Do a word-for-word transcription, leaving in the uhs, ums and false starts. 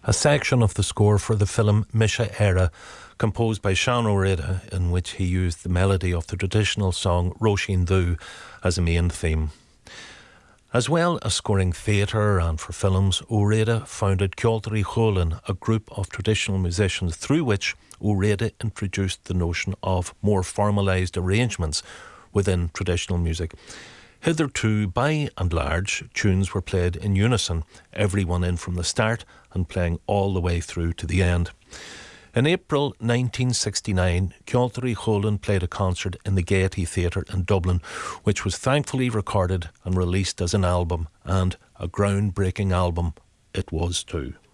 a section of the score for the film Misha Era, composed by Sean O'Reilly, in which he used the melody of the traditional song Roisin Dhu as a main theme. As well as scoring theatre and for films, O'Reilly founded Ceoltarí Cholin, a group of traditional musicians through which O'Reilly introduced the notion of more formalised arrangements within traditional music. Hitherto, by and large, tunes were played in unison, everyone in from the start and playing all the way through to the end. In April nineteen sixty-nine, Ceoltarí Cholin played a concert in the Gaiety Theatre in Dublin, which was thankfully recorded and released as an album, and a groundbreaking album it was too.